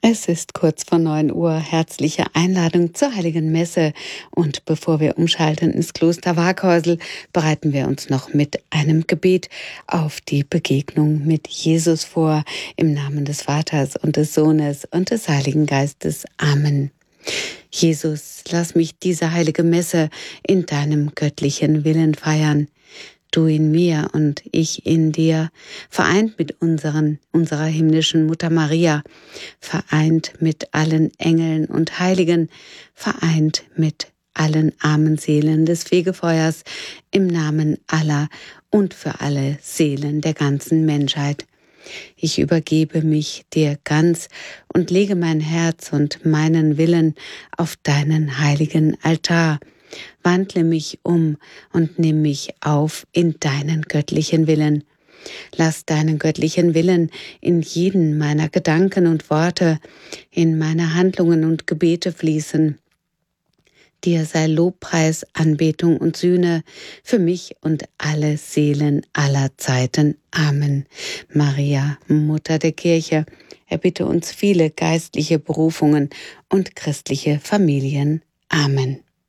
Es ist kurz vor 9 Uhr. Herzliche Einladung zur Heiligen Messe. Und bevor wir umschalten ins Kloster Waaghäusel, bereiten wir uns noch mit einem Gebet auf die Begegnung mit Jesus vor. Im Namen des Vaters und des Sohnes und des Heiligen Geistes. Amen. Jesus, lass mich diese heilige Messe in deinem göttlichen Willen feiern. Du in mir und ich in dir, vereint mit unserer himmlischen Mutter Maria, vereint mit allen Engeln und Heiligen, vereint mit allen armen Seelen des Fegefeuers, im Namen aller und für alle Seelen der ganzen Menschheit. Ich übergebe mich dir ganz und lege mein Herz und meinen Willen auf deinen heiligen Altar. Wandle mich um und nimm mich auf in deinen göttlichen Willen. Lass deinen göttlichen Willen in jeden meiner Gedanken und Worte, in meine Handlungen und Gebete fließen. Dir sei Lobpreis, Anbetung und Sühne für mich und alle Seelen aller Zeiten. Amen. Maria, Mutter der Kirche, erbitte uns viele geistliche Berufungen und christliche Familien. Amen.